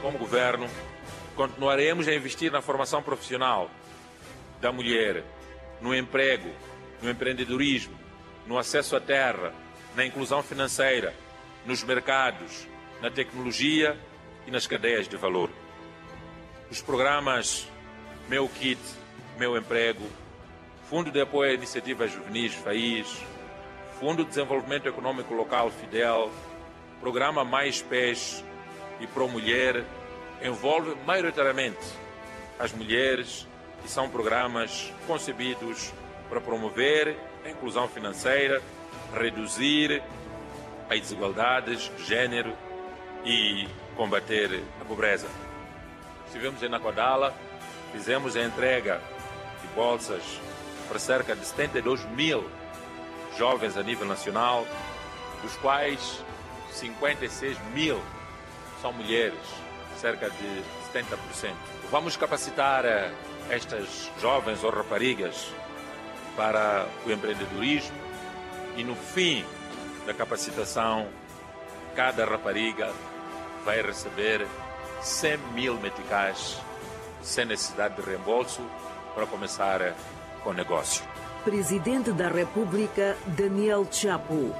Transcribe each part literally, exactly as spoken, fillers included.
como governo, continuaremos a investir na formação profissional da mulher, no emprego, no empreendedorismo, no acesso à terra, na inclusão financeira, nos mercados, na tecnologia e nas cadeias de valor. Os programas Meu Kit, Meu Emprego, Fundo de Apoio a Iniciativas Juvenis FAIS, Fundo de Desenvolvimento Econômico Local FIDEL, Programa Mais Pés e Pro Mulher envolvem maioritariamente as mulheres e são programas concebidos para promover a inclusão financeira, reduzir as desigualdades de género e combater a pobreza. Estivemos em Naquadala, fizemos a entrega de bolsas para cerca de setenta e dois mil jovens a nível nacional, dos quais cinquenta e seis mil são mulheres, cerca de setenta por cento. Vamos capacitar estas jovens ou raparigas para o empreendedorismo e no fim da capacitação, cada rapariga vai receber cem mil meticais sem necessidade de reembolso para começar com o negócio. Presidente da República, Daniel Chapo.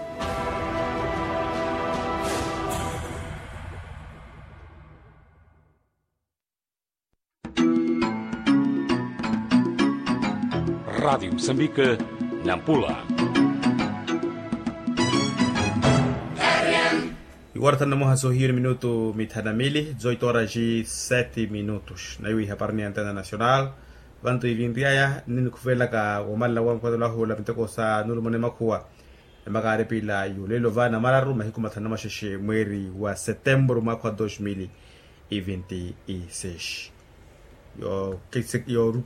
Rádio Moçambique, Nampula. Agora estamos a sorrir minuto mitad mili, dezoito horas e sete minutos. Na iwi habarni antena nacional. Vanto i vindiaya nini kufela ka umala wa kwa la hula mteko sa nulu mone makua. Magari pila yulelo vana mararu mahiku matana masheshe mweri wa setembro mwaka dois mil e vinte e seis. Yo, que se yo